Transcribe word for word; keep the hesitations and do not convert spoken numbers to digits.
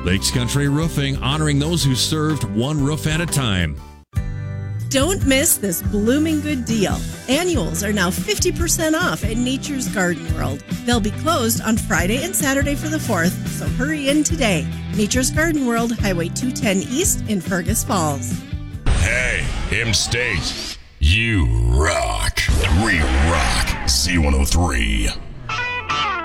Lakes Country Roofing, honoring those who served one roof at a time. Don't miss this blooming good deal. Annuals are now fifty percent off at Nature's Garden World. They'll be closed on Friday and Saturday for the fourth, so hurry in today. Nature's Garden World, Highway two ten East in Fergus Falls. Hey, M-State, you rock. We rock Z one oh three.